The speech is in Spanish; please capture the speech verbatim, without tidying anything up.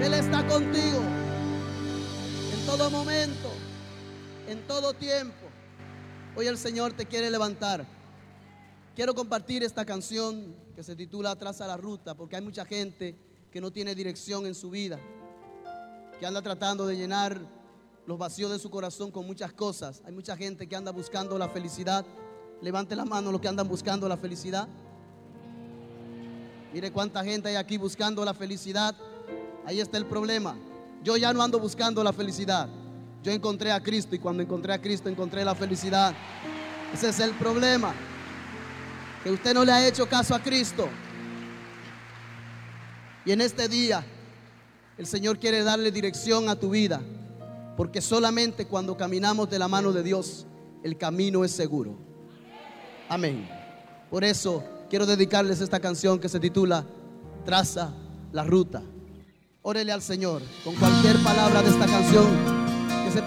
Él está contigo en todo momento, en todo tiempo. Hoy el Señor te quiere levantar. Quiero compartir esta canción que se titula Traza la ruta, porque hay mucha gente que no tiene dirección en su vida, que anda tratando de llenar los vacíos de su corazón con muchas cosas. Hay mucha gente que anda buscando la felicidad. Levante la mano los que andan buscando la felicidad. Mire cuánta gente hay aquí buscando la felicidad. Ahí está el problema. Yo ya no ando buscando la felicidad. Yo encontré a Cristo, y cuando encontré a Cristo encontré la felicidad. Ese es el problema, que usted no le ha hecho caso a Cristo. Y en este día el Señor quiere darle dirección a tu vida, porque solamente cuando caminamos de la mano de Dios el camino es seguro. Amén. Por eso quiero dedicarles esta canción que se titula Traza la ruta. Órele al Señor con cualquier palabra de esta canción.